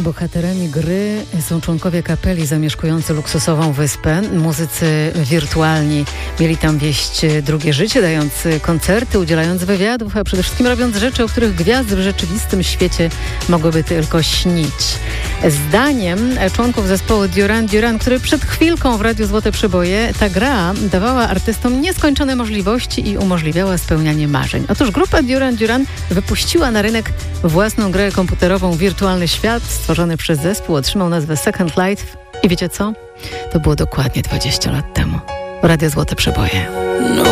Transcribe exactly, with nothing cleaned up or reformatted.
Bohaterami gry są członkowie kapeli zamieszkujący luksusową wyspę. Muzycy wirtualni mieli tam wieść drugie życie, dając koncerty, udzielając wywiadów, a przede wszystkim robiąc rzeczy, o których gwiazdy w rzeczywistym świecie mogłyby tylko śnić. Zdaniem członków zespołu Duran Duran, który przed chwilką w Radiu Złote Przeboje, ta gra dawała artystom nieskończone możliwości i umożliwiała spełnianie marzeń. Otóż grupa Duran Duran wypuściła na rynek własną grę komputerową Wirtualny Świat, stworzony przez zespół, otrzymał nazwę Second Life. I wiecie co? To było dokładnie dwadzieścia lat temu. Radio Złote Przeboje.